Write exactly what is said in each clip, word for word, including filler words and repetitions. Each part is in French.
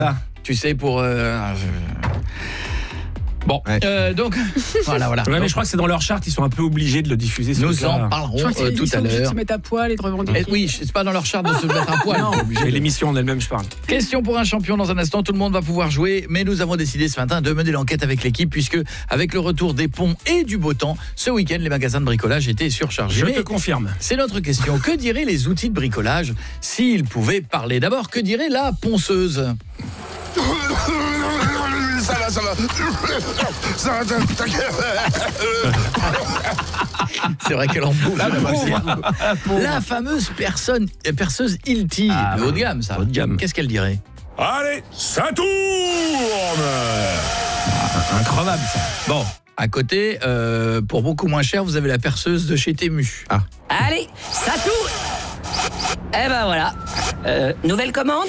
Ah, tu sais, pour... Euh, Bon, ouais. euh, donc, voilà, voilà. Ouais, donc, mais je crois que c'est dans leur charte, ils sont un peu obligés de le diffuser. Nous en parlerons euh, tout à l'heure. Ils se mettent à poil et de revendiquer. Et oui, c'est pas dans leur charte de se mettre à poil. Non, mais l'émission en elle-même, je parle. Question pour un champion dans un instant, tout le monde va pouvoir jouer, mais nous avons décidé ce matin de mener l'enquête avec l'équipe, puisque avec le retour des ponts et du beau temps, ce week-end, les magasins de bricolage étaient surchargés. Je mais te confirme. C'est notre question. Que diraient les outils de bricolage s'ils pouvaient parler? D'abord, que dirait la ponceuse? Ça va, ça va. Ça va, t'inquiète. C'est vrai qu'elle en bouffe. La, la, la fameuse personne, perceuse Hilti, ah, haut de gamme, ça. Haut de gamme. Qu'est-ce qu'elle dirait? Allez, ça tourne. Incroyable, ça. Bon, à côté, euh, pour beaucoup moins cher, vous avez la perceuse de chez Temu. Ah. Allez, ça tourne. Eh ben voilà. Euh, nouvelle commande.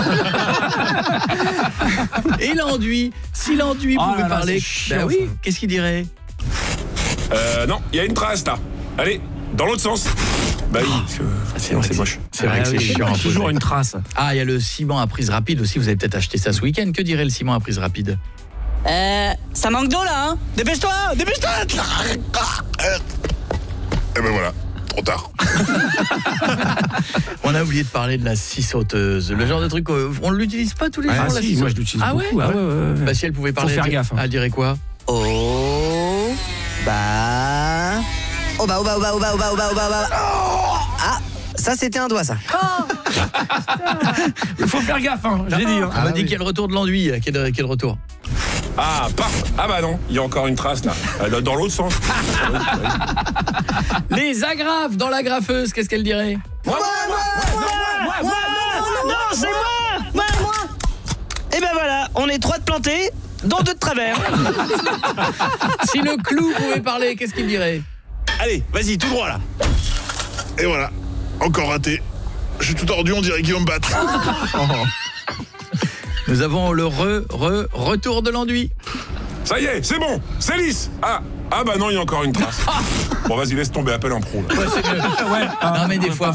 Et l'enduit, si l'enduit oh pouvait là là, parler, chiant, ben oui, ça. qu'est-ce qu'il dirait? Euh, non, il y a une trace là. Allez, dans l'autre sens. Bah oui, oh, c'est vrai, c'est moche. C'est vrai ah, que oui, c'est chiant. Toujours une trace. Ah, il y a le ciment à prise rapide aussi, vous avez peut-être acheté ça ce week-end. Que dirait le ciment à prise rapide? Euh, ça manque d'eau là, hein. Dépêche-toi, dépêche-toi. Et ben voilà. Trop tard. On a oublié de parler de la scie sauteuse. Le genre de truc, on ne l'utilise pas tous les ah, jours. Ah la si, scie moi je l'utilise ah beaucoup. Ouais ah ouais, ouais, ouais. Bah si elle pouvait parler, faut faire gaffe. Hein. Elle dirait quoi? Oh, bah... Oh bah, oh bah, oh bah, oh bah, oh bah, oh bah, oh bah, oh bah. Ah, ça c'était un doigt, ça. Il faut faire gaffe, hein, j'ai dit. Hein. On m'a dit qu'il y a le retour de l'enduit. Quel, quel retour? Ah, paf. Ah bah non, il y a encore une trace là. Dans l'autre sens. Les agrafes dans la graffeuse, qu'est-ce qu'elle dirait? Moi, moi, moi, moi, moi, moi, non, non, c'est moi, moi, moi. Et ben voilà, on est trois de plantés, dont deux de travers. Si le clou pouvait parler, qu'est-ce qu'il dirait? Allez, vas-y, tout droit là. Et voilà, encore raté. Je suis tout tordu, on dirait qu'il va me battre. Nous avons le re, re, retour de l'enduit. Ça y est, c'est bon, c'est lisse. Ah, ah bah non, il y a encore une trace. Bon, vas-y, laisse tomber, appelle un pro là. Ouais, c'est mieux. Ouais. Non mais des fois